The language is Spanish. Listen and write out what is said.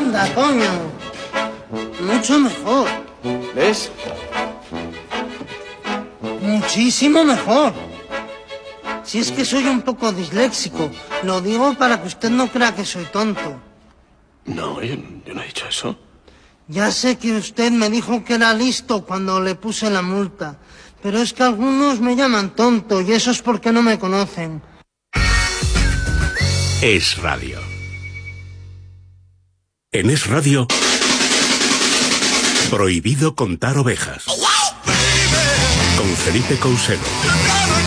Anda, coño. Mucho mejor. ¿Ves? Muchísimo mejor. Si es que soy un poco disléxico, lo digo para que usted no crea que soy tonto. No, yo no he dicho eso. Ya sé que usted me dijo que era listo cuando le puse la multa, pero es que algunos me llaman tonto y eso es porque no me conocen. Es Radio. En Es Radio, prohibido contar ovejas. Con Felipe Couselo.